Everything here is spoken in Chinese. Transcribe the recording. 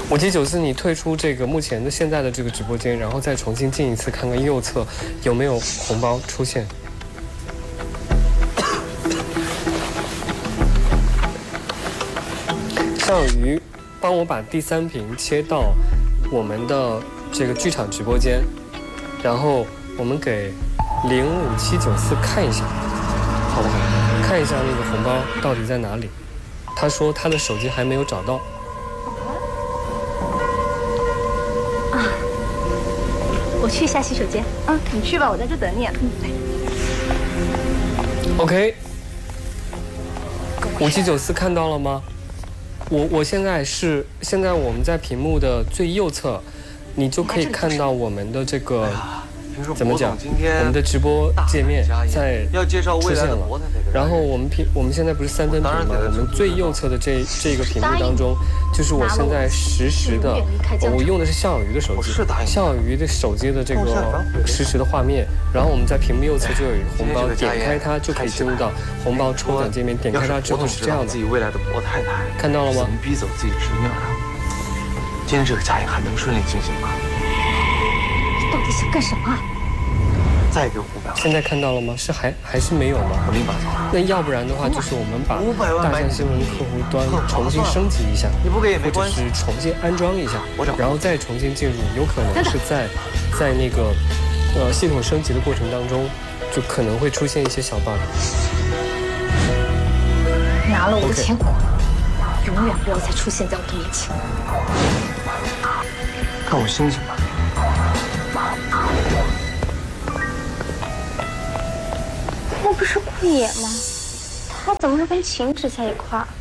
5794，你退出这个目前的现在的这个直播间，然后再重新进一次，看看右侧有没有红包出现。项羽，帮我把第3屏切到我们的这个剧场直播间，然后我们给05794看一下，好不好？看一下那个红包到底在哪里。他说他的手机还没有找到。 啊，我去一下洗手间。 你去吧，我在这等你。 OK， 5794看到了吗？我现在我们在屏幕的最右侧，你就可以看到我们的这个怎么讲？我们的直播界面在出现了。然后我们现在不是3分屏吗？我们最右侧的这个屏幕当中，就是我现在实时的，我用的是项羽的手机，项羽的手机的这个实时的画面。然后我们在屏幕右侧就有一个红包，点开它就可以进入到红包抽奖界面。点开它之后是这样的，看到了吗？ 怎么逼走自己的生命啊？今天这个家宴还能顺利进行吗？ 你到底想干什么？ 再给我500万。 现在看到了吗？是还是没有吗？ 我立马走。 那要不然的话，就是我们把大象新闻客户端重新升级一下， 你不给也没关系， 或者是重新安装一下，然后再重新进入，有可能是在那个系统升级的过程当中，就可能会出现一些小 bug。 拿了我的钱滚，永远不要再出现在我的面前。 看我星星吧。 那不是顾野吗？他怎么会跟秦止在一块儿？